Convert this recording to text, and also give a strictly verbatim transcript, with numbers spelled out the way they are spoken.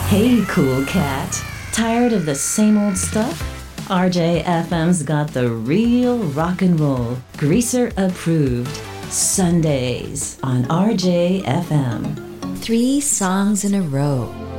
Hey, cool cat. Tired of the same old stuff? R J F M's got the real rock and roll, greaser approved, Sundays on R J F M. Three songs in a row.